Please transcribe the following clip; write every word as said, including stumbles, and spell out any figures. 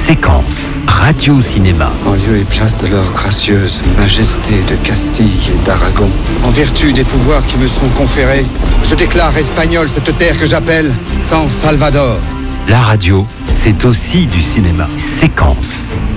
Séquence Radio-Cinéma. En lieu et place de leur gracieuse majesté de Castille et d'Aragon, en vertu des pouvoirs qui me sont conférés, je déclare espagnole cette terre que j'appelle San Salvador. La radio, c'est aussi du cinéma. Séquence